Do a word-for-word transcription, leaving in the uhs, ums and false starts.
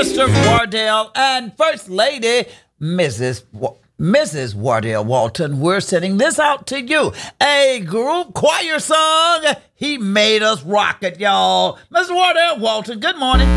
Mister Wardell and First Lady, Missus Wa- Missus Wardell Walton. We're sending this out to you. A group choir song. He made us rock it, y'all. Mister Wardell Walton, good morning.